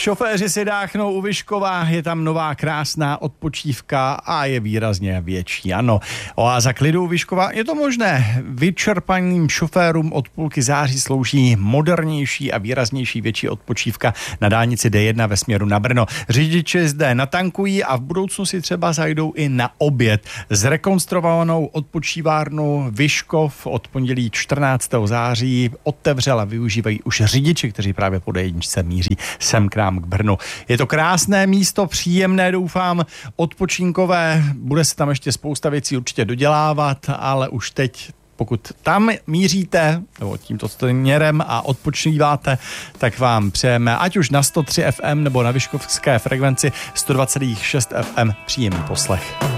Šoféři si dáchnou u Vyškova, je tam nová krásná odpočívka a je výrazně větší, ano. Oáza klidu u Vyškova, je to možné. Vyčerpaným šoférům od půlky září slouží modernější a výraznější větší odpočívka na dálnici D1 ve směru na Brno. Řidiči zde natankují a v budoucnu si třeba zajdou i na oběd. Zrekonstruovanou odpočívárnu Vyškov od pondělí 14. září otevřela, využívají už řidiči, kteří právě po D1 míří sem k nám k Brnu. Je to krásné místo, příjemné, doufám, odpočinkové, bude se tam ještě spousta věcí určitě dodělávat, ale už teď, pokud tam míříte, nebo tímto směrem a odpočíváte, tak vám přejeme, ať už na 103 FM nebo na vyškovské frekvenci 120,6 FM, příjemný poslech.